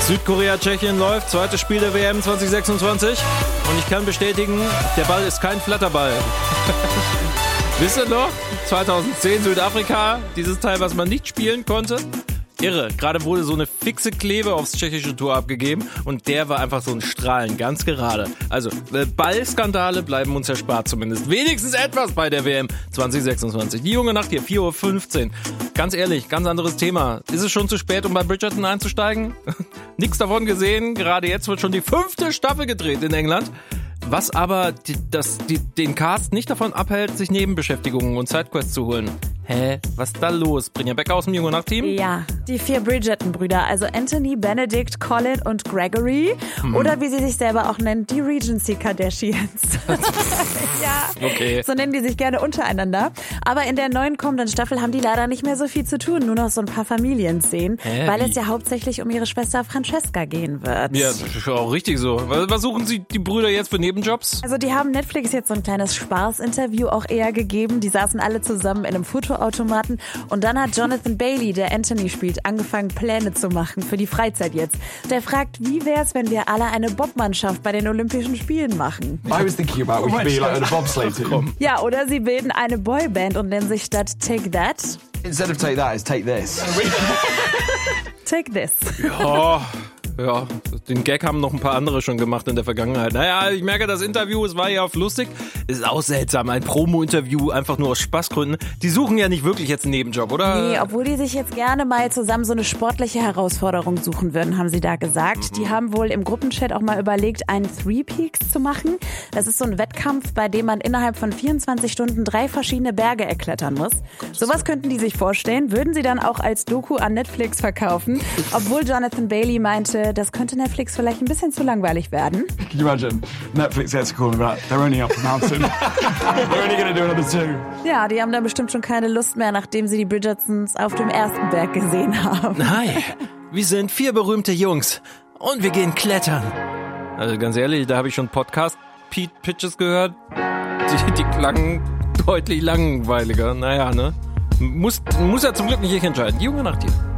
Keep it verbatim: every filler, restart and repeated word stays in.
Südkorea, Tschechien läuft, zweites Spiel der W M zwanzig sechsundzwanzig und ich kann bestätigen, der Ball ist kein Flatterball. Wisst ihr noch? zweitausendzehn Südafrika, dieses Teil, was man nicht spielen konnte. Irre, gerade wurde so eine fixe Klebe aufs tschechische Tor abgegeben und der war einfach so ein Strahlen, ganz gerade. Also Ballskandale bleiben uns erspart zumindest. Wenigstens etwas bei der W M zwanzig sechsundzwanzig. Die junge Nacht hier, vier Uhr fünfzehn. Ganz ehrlich, ganz anderes Thema. Ist es schon zu spät, um bei Bridgerton einzusteigen? Nichts davon gesehen. Gerade jetzt wird schon die fünfte Staffel gedreht in England. Was aber die, das, die, den Cast nicht davon abhält, sich Nebenbeschäftigungen und Sidequests zu holen. Hä? Was ist da los? Brinja Becker aus dem Junge Nacht-Team? Ja, die vier Bridgerton-Brüder, also Anthony, Benedict, Colin und Gregory. Hm. Oder wie sie sich selber auch nennen, die Regency Kardashians. Ja, okay. So nennen die sich gerne untereinander. Aber in der neuen kommenden Staffel haben die leider nicht mehr so viel zu tun, nur noch so ein paar Familienszenen, Hä, weil wie? es ja hauptsächlich um ihre Schwester Francesca gehen wird. Ja, das ist auch richtig so. Was suchen sie die Brüder jetzt für Nebenjobs? Also die haben Netflix jetzt so ein kleines Spaß-Interview auch eher gegeben. Die saßen alle zusammen in einem Fotoautomaten und dann hat Jonathan Bailey, der Anthony spielt, angefangen Pläne zu machen für die Freizeit jetzt. Der fragt, wie wär's, wenn wir alle eine Bobmannschaft bei den Olympischen Spielen machen? I was thinking about we could be like a bobsleigh team. Ja, oder sie bilden eine Boyband und nennen sich statt Take That Instead of Take That, it's Take This. Take This. Ja, ja, den Gag haben noch ein paar andere schon gemacht in der Vergangenheit. Naja, ich merke, das Interview, es war ja auf lustig. Ist auch seltsam, ein Promo-Interview, einfach nur aus Spaßgründen. Die suchen ja nicht wirklich jetzt einen Nebenjob, oder? Nee, obwohl die sich jetzt gerne mal zusammen so eine sportliche Herausforderung suchen würden, haben sie da gesagt. Mhm. Die haben wohl im Gruppenchat auch mal überlegt, einen Three Peaks zu machen. Das ist so ein Wettkampf, bei dem man innerhalb von vierundzwanzig Stunden drei verschiedene Berge erklettern muss. Sowas könnten die sich vorstellen, würden sie dann auch als Doku an Netflix verkaufen. Obwohl Jonathan Bailey meinte, das könnte Netflix vielleicht ein bisschen zu langweilig werden. Can you imagine? Netflix gets a call about they're only up the mountain. They're only going to do another two. Ja, die haben da bestimmt schon keine Lust mehr, nachdem sie die Bridgertons auf dem ersten Berg gesehen haben. Hi, wir sind vier berühmte Jungs und wir gehen klettern. Also ganz ehrlich, da habe ich schon Podcast-Pitches gehört. Die, die klangen deutlich langweiliger. Naja, ne? Muss, muss ja zum Glück nicht ich entscheiden. Die Junge Nacht hier.